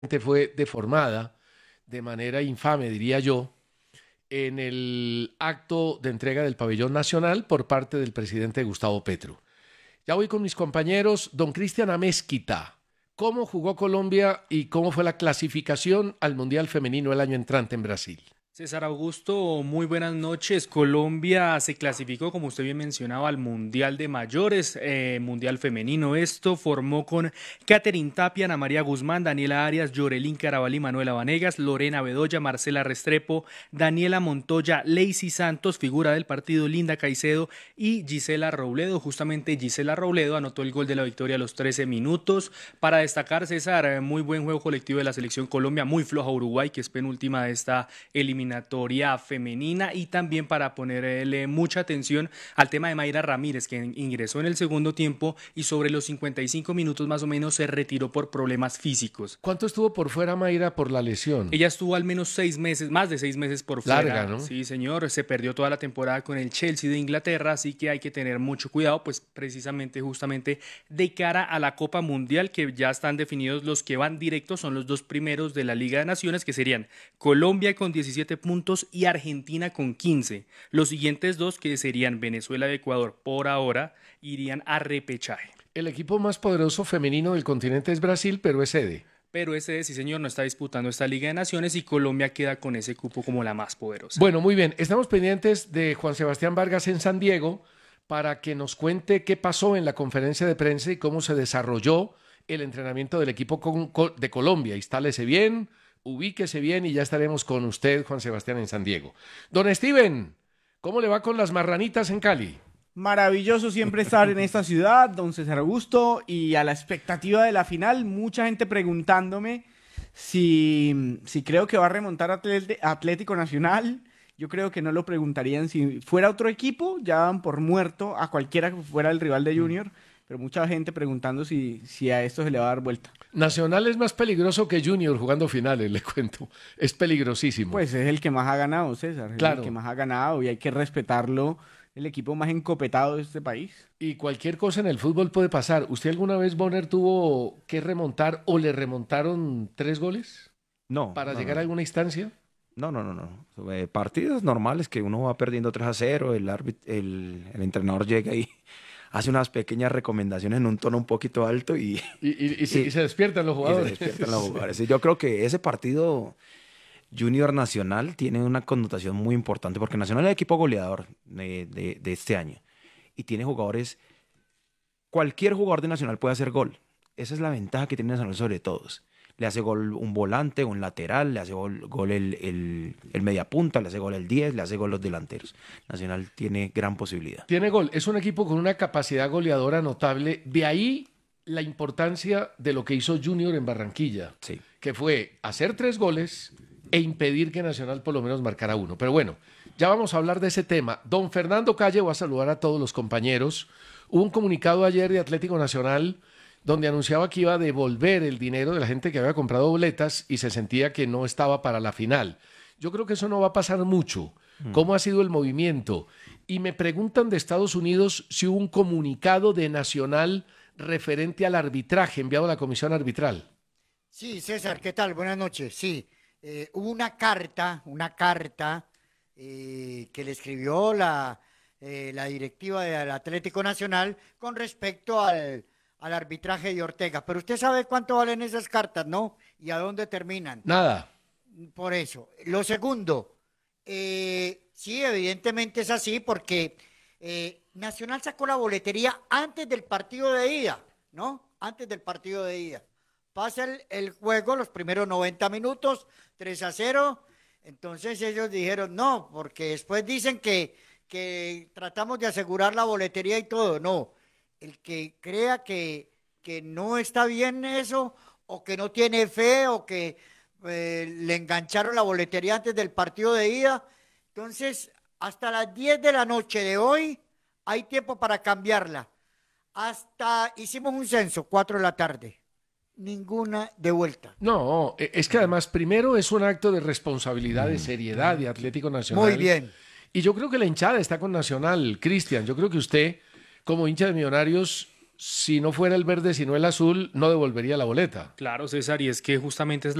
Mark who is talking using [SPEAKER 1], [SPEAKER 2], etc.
[SPEAKER 1] fue deformada de manera infame, diría yo, en el acto de entrega del pabellón nacional por parte del presidente Gustavo Petro. Ya voy con mis compañeros. Don Cristian Amezquita, ¿cómo jugó Colombia y cómo fue la clasificación al Mundial Femenino el año entrante en Brasil?
[SPEAKER 2] César Augusto, muy buenas noches. Colombia se clasificó, como usted bien mencionaba, al Mundial de Mayores, Mundial Femenino. Esto formó con Catherine Tapia, Ana María Guzmán, Daniela Arias, Yorelín Carabalí, Manuela Vanegas, Lorena Bedoya, Marcela Restrepo, Daniela Montoya, Lacey Santos, figura del partido, Linda Caicedo y Gisela Robledo. Justamente Gisela Robledo anotó el gol de la victoria a los 13 minutos. Para destacar, César, muy buen juego colectivo de la selección Colombia, muy floja Uruguay, que es penúltima de esta eliminatoria femenina, y también para ponerle mucha atención al tema de Mayra Ramírez, que ingresó en el segundo tiempo y sobre los 55 minutos más o menos se retiró por problemas físicos.
[SPEAKER 1] ¿Cuánto estuvo por fuera Mayra por la lesión?
[SPEAKER 2] Ella estuvo al menos 6 meses, más de 6 meses por
[SPEAKER 1] Larga,
[SPEAKER 2] fuera.
[SPEAKER 1] ¿no?
[SPEAKER 2] Sí, señor, se perdió toda la temporada con el Chelsea de Inglaterra, así que hay que tener mucho cuidado, pues precisamente, justamente de cara a la Copa Mundial, que ya están definidos los que van directos, son los dos primeros de la Liga de Naciones, que serían Colombia con 17 puntos y Argentina con 15. Los siguientes dos, que serían Venezuela y Ecuador, por ahora irían a repechaje.
[SPEAKER 1] El equipo más poderoso femenino del continente es Brasil, pero es sede.
[SPEAKER 2] Pero ese, sí señor, no está disputando esta Liga de Naciones y Colombia queda con ese cupo como la más poderosa.
[SPEAKER 1] Bueno, muy bien. Estamos pendientes de Juan Sebastián Vargas en San Diego para que nos cuente qué pasó en la conferencia de prensa y cómo se desarrolló el entrenamiento del equipo de Colombia. Instálese bien, ubíquese bien y ya estaremos con usted, Juan Sebastián, en San Diego. Don Steven, ¿cómo le va con las marranitas en Cali?
[SPEAKER 3] Maravilloso siempre estar en esta ciudad, don César Augusto, y a la expectativa de la final, mucha gente preguntándome si creo que va a remontar Atlético Nacional. Yo creo que no lo preguntarían si fuera otro equipo, ya dan por muerto a cualquiera que fuera el rival de Junior, pero mucha gente preguntando si a esto se le va a dar vuelta.
[SPEAKER 1] Nacional es más peligroso que Junior jugando finales, le cuento. Es peligrosísimo.
[SPEAKER 3] Pues es el que más ha ganado, César, es el
[SPEAKER 1] Claro.
[SPEAKER 3] que más ha ganado y hay que respetarlo, el equipo más encopetado de este país.
[SPEAKER 1] Y cualquier cosa en el fútbol puede pasar. ¿Usted alguna vez, Bonner, tuvo que remontar o le remontaron 3 goles
[SPEAKER 4] No,
[SPEAKER 1] para
[SPEAKER 4] no,
[SPEAKER 1] llegar a
[SPEAKER 4] no,
[SPEAKER 1] alguna instancia?
[SPEAKER 4] no, no, no, no. Partidos normales que uno va perdiendo 3-0, el entrenador llega y hace unas pequeñas recomendaciones en un tono un poquito alto
[SPEAKER 1] Y se despiertan los
[SPEAKER 4] y se
[SPEAKER 1] jugadores.
[SPEAKER 4] despiertan los jugadores. Y yo creo que ese partido Junior Nacional tiene una connotación muy importante porque Nacional es el equipo goleador de este año y tiene jugadores, cualquier jugador de Nacional puede hacer gol. Esa es la ventaja que tiene Nacional sobre todos. Le hace gol un volante, un lateral, le hace gol el mediapunta, le hace gol el 10, le hace gol los delanteros. Nacional tiene gran posibilidad.
[SPEAKER 1] Tiene gol. Es un equipo con una capacidad goleadora notable. De ahí la importancia de lo que hizo Junior en Barranquilla,
[SPEAKER 4] Sí.
[SPEAKER 1] que fue hacer 3 goles e impedir que Nacional por lo menos marcara uno. Pero bueno, ya vamos a hablar de ese tema. Don Fernando Calle, voy a saludar a todos los compañeros. Hubo un comunicado ayer de Atlético Nacional donde anunciaba que iba a devolver el dinero de la gente que había comprado boletas y se sentía que no estaba para la final. Yo creo que eso no va a pasar mucho. ¿Cómo ha sido el movimiento? Y me preguntan de Estados Unidos si hubo un comunicado de Nacional referente al arbitraje enviado a la comisión arbitral.
[SPEAKER 5] Sí, César, ¿qué tal? Buenas noches. Sí, hubo una carta que le escribió la directiva del Atlético Nacional con respecto al arbitraje de Ortega. Pero usted sabe cuánto valen esas cartas, ¿no? Y a dónde terminan.
[SPEAKER 1] Nada.
[SPEAKER 5] Por eso. Lo segundo, sí, evidentemente es así porque Nacional sacó la boletería antes del partido de ida, ¿no? Antes del partido de ida. Pasa el juego, los primeros 90 minutos, 3-0. Entonces ellos dijeron no, porque después dicen que tratamos de asegurar la boletería y todo. No, el que crea que no está bien eso, o que no tiene fe, o que le engancharon la boletería antes del partido de ida. Entonces, hasta las 10 de la noche de hoy hay tiempo para cambiarla. Hasta hicimos un censo, 4 de la tarde. Ninguna de vuelta.
[SPEAKER 1] No, es que además primero es un acto de responsabilidad, de seriedad de Atlético Nacional.
[SPEAKER 5] Muy bien.
[SPEAKER 1] Y yo creo que la hinchada está con Nacional, Cristian. Yo creo que usted, como hincha de Millonarios, si no fuera el verde, sino el azul, no devolvería la boleta.
[SPEAKER 2] Claro, César, y es que justamente es